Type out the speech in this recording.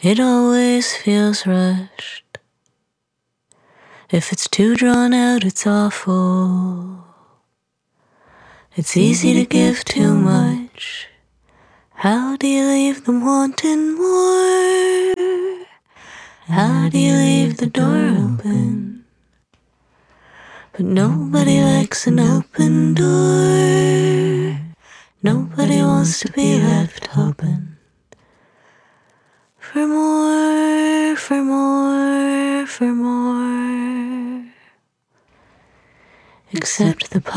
It always feels rushed. If it's too drawn out, it's awful. It's easy to give too much. How do you leave them wanting more? How do you leave the door open? But nobody likes an open door. Nobody wants to be left hoping for more, for more, for more. Except the